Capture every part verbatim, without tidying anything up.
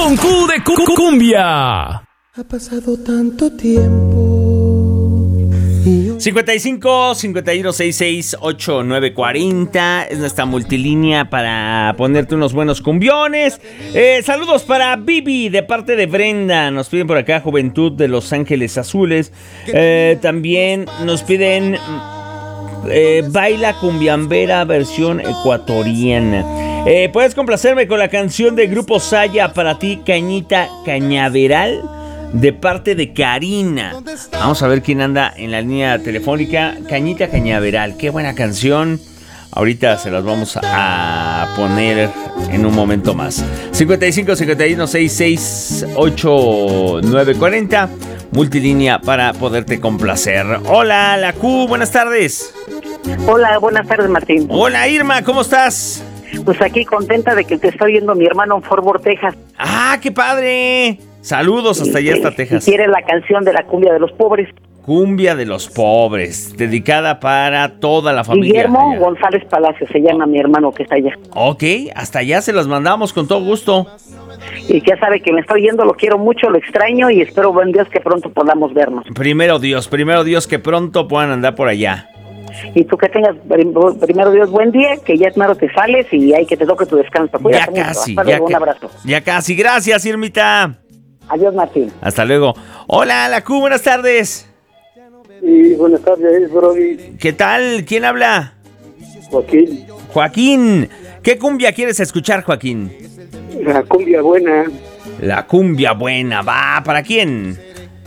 con Q de cu- cumbia. Ha pasado tanto tiempo. cincuenta y cinco, cincuenta y uno, sesenta y seis, ochenta y nueve, cuarenta es nuestra multilínea para ponerte unos buenos cumbiones. Eh, saludos para Bibi de parte de Brenda. Nos piden por acá Juventud de Los Ángeles Azules. Eh, también nos piden eh, Baila Cumbiambera versión ecuatoriana. Eh, Puedes complacerme con la canción de Grupo Saya para ti, Cañita Cañaveral, de parte de Karina. Vamos a ver quién anda en la línea telefónica. Cañita Cañaveral, qué buena canción. Ahorita se las vamos a poner en un momento más. cincuenta y cinco, cincuenta y uno, sesenta y seis, ochenta y nueve, cuarenta multilínea para poderte complacer. Hola, la Q, buenas tardes. Hola, buenas tardes, Martín. Hola, Irma, ¿cómo estás? Pues aquí contenta de que te está viendo mi hermano en Fort Worth, Texas. ¡Ah, qué padre! Saludos hasta allá, hasta Texas. Y quiere la canción de la cumbia de los pobres. Cumbia de los pobres, dedicada para toda la familia. Guillermo allá. González Palacio se llama mi hermano que está allá. Ok, hasta allá se las mandamos con todo gusto. Y ya sabe que me está oyendo, lo quiero mucho, lo extraño y espero, buen Dios, que pronto podamos vernos. Primero Dios, primero Dios, que pronto puedan andar por allá. Y tú que tengas, primero Dios, buen día, que ya claro te sales y hay que te toque tu descanso. Cuídate Ya mucho. casi, Hasta ya, luego, un ca- abrazo. ya casi. Gracias, Irmita. Adiós, Martín. Hasta luego. Hola, la Q, buenas tardes. Y buenas tardes, Brody. ¿Qué tal? ¿Quién habla? Joaquín, Joaquín. ¿Qué cumbia quieres escuchar, Joaquín? la cumbia buena La cumbia buena, va. ¿Para quién?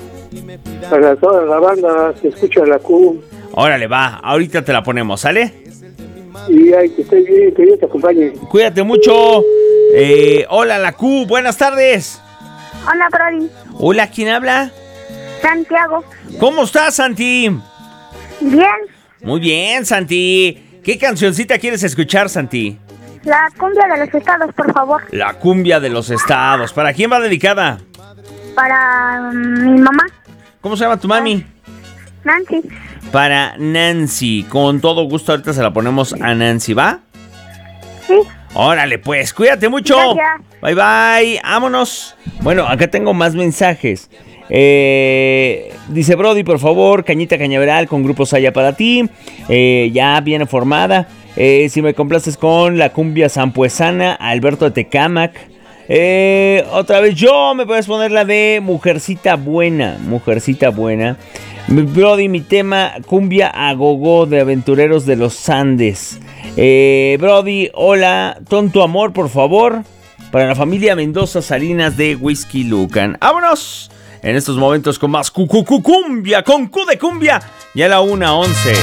para toda la banda que escucha la Q. Órale, va. Ahorita te la ponemos, ¿sale? Y ay, que estés bien, que Dios te acompañe. Cuídate mucho. Eh, hola, la Q, buenas tardes. Hola, Brody. Hola, ¿quién habla? Santiago. ¿Cómo estás, Santi? Bien. Muy bien, Santi. ¿Qué cancioncita quieres escuchar, Santi? La cumbia de los estados, por favor. La cumbia de los estados. ¿Para quién va dedicada? Para um, mi mamá, ¿Cómo se llama tu mami? Nancy. Para Nancy. Con todo gusto, ahorita se la ponemos a Nancy, ¿va? Sí. Órale, pues, cuídate mucho. Gracias. Bye, bye. Vámonos. Bueno, acá tengo más mensajes. Eh, dice Brody, por favor, Cañita Cañaveral con Grupo Saya para ti. Eh, ya viene formada. Eh, si me complaces con la cumbia sampuesana, Alberto de Tecámac. Eh, otra vez yo, me puedes poner la de Mujercita Buena. Mujercita Buena. Brody, mi tema, cumbia a gogo de Aventureros de los Andes. Eh, Brody, hola, Tonto Amor, por favor, para la familia Mendoza Salinas de Whisky Lucan. ¡Vámonos! En estos momentos con más cu- cu- cu- cumbia, con Q de cumbia, ya a la una once.